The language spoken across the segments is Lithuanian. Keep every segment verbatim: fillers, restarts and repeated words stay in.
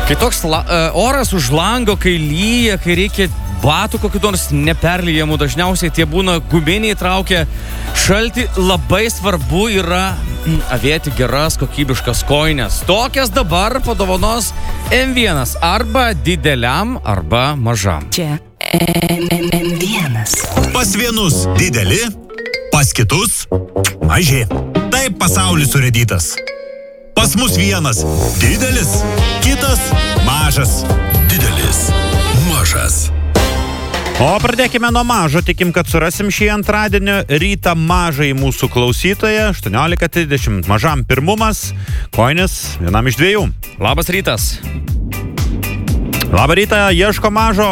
Kai toks la, oras už lango, kai lyja, kai reikia batų kokių nors neperlyjamų, dažniausiai tie būna guminiai, traukia šaltį, labai svarbu yra avėti geras kokybiškas kojines. Tokias dabar padovanos M vienas arba dideliam, arba mažam. Čia M vienas. Pas vienus dideli, pas kitus maži. Taip pasaulis surėdytas. Pas mus vienas didelis, kitas mažas. Didelis, mažas. O pradėkime nuo mažo, tikim, kad surasim šį antradienio rytą mažai mūsų klausytoją, aštuoniolika trisdešimt, mažam pirmumas, koinis vienam iš dviejų. Labas rytas. Labą rytą, ieško mažo.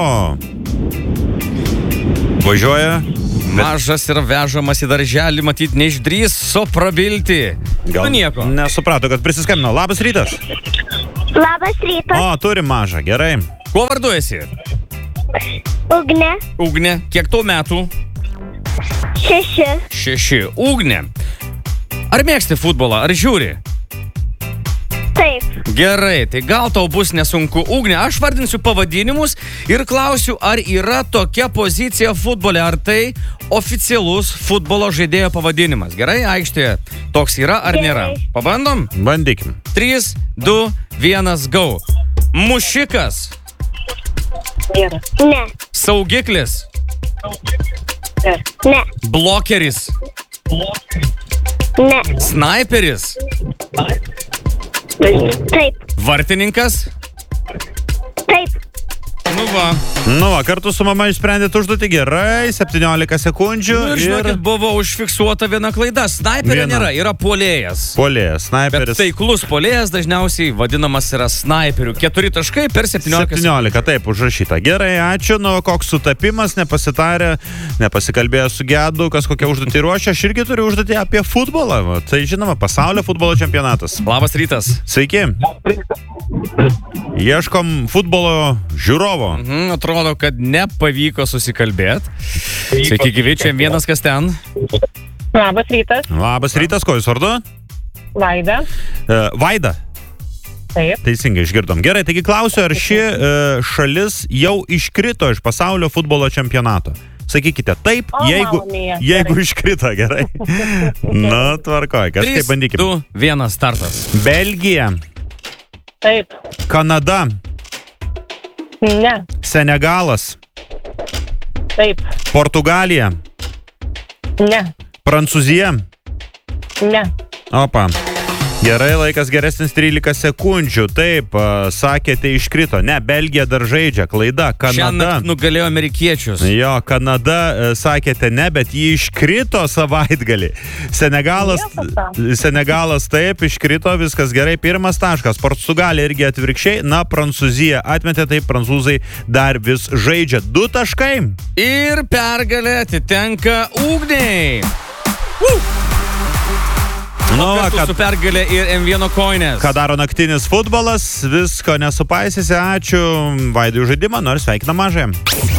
Važiuoja. Mažas yra vežamas į darželį, matyt, neišdrįso prabilti. Gal nu nieko. Nesuprato, kad prisiskambino. Labas rytas. Labas rytas. O, turi mažą, gerai. Kuo vardu esi? Ugnė. Ugnė. Kiek tau metų? Šeši. Šeši. Ugnė. Ar mėgsti futbolą, ar žiūri? Taip. Gerai, tai gal tau bus nesunku. Ugnė, aš vardinsiu pavadinimus ir klausiu, ar yra tokia pozicija futbole, ar tai oficialus futbolo žaidėjo pavadinimas. Gerai, aikštėje toks yra ar Gerai. nėra? Pabandom? Bandykim. trys, du, vienas, go. Mušikas. Nėra. Ne. Saugiklis. Ne. Blokeris. Ne. Snaiperis. Taip. Vartininkas. Taip. Nu va. Nu va, kartu su mama išsprendėt užduotį gerai, septyniolika sekundžių. Nu, ir žinokit, buvo užfiksuota viena klaida. Snaiperio Viena. nėra, yra puolėjas. Puolėjas, Bet snaiperis. taiklus puolėjas dažniausiai vadinamas yra snaiperiu. Keturi taškai per septyniolika. septyniolika, taip, užrašyta. Gerai, ačiū. Nu, koks sutapimas, nepasitarė, nepasikalbėjo su Gedu, kas kokią užduotį ruošia. Aš irgi turiu užduotį apie futbolą. Va, tai žinoma, pasaulio futbolo čempionatas. Labas rytas. Sveiki. Ieškom futbolo žiūrovo. Mhm, atrodo, kad nepavyko susikalbėti. Sveiki, gyvi, čia vienas kas ten. Labas rytas, Labas rytas, ko jūs vardu? Vaida. E, Vaida. Taip. Teisingai išgirdom. Gerai, taigi klausiu, ar ši e, šalis jau iškrito iš pasaulio futbolo čempionato? Sakykite taip, O, jeigu, malonėje, jeigu gerai. iškrito, gerai. Nu, tvarkoj, kažkaip trys, bandykim. du, vienas startas. Belgija, Taip. Kanada, Ne. Senegalas, Taip. Portugalija, Ne. Prancūzija. Ne. Opa. Gerai, laikas geresnis trylika sekundžių. Taip, a, sakėte iškrito. Ne, Belgija dar žaidžia. Klaida. Kanada. Šiandien nugalėjo amerikiečius. Jo, Kanada, e, sakėte ne, bet jį iškrito savaitgalį. Senegalas, Senegalas taip, iškrito, viskas gerai. Pirmas taškas. Portugalija irgi atvirkščiai. Na, Prancūzija atmetė, taip, prancūzai dar vis žaidžia. Du taškai. Ir pergalė atitenka Ugniai. Uh! Nu, va, Kartu kad, su pergalė ir M vienas koinės. ką daro naktinis futbolas, visko nesupaisysi. Ačiū Vaidui už žaidimą, nors sveikina mažai.